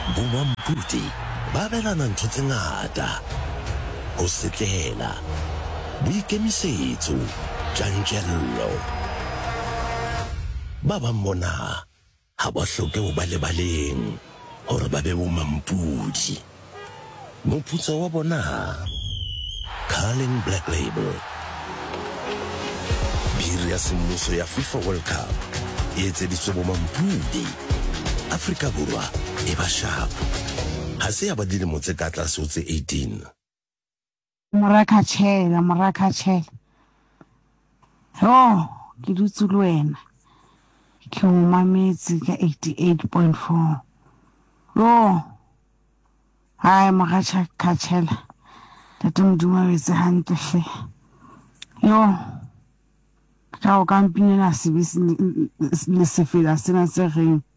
Bomampudi ba belana ntho tse ngata, ho setlela, boikemisetso, tjantjello. Ba bang bona ha ba hloke ho ba lebaleng hore ba be bomampudi. Moputso wa bona, Carling Black Label. Biri ya semmuso ya FIFA World Cup e etseditswe bomampudi. Afrika Borwa e ba sharp. Ha se ya ba dilemo tse ka tlase ho tse 18. Morakatshela. Oh, ke dutse le wena. Ke o mametse ka 88.4. Yo. Hai Morakatshela. Tate Modimo o etse hantle hle. Yo. Ka o ka mpinela sebese le sefela sena se reng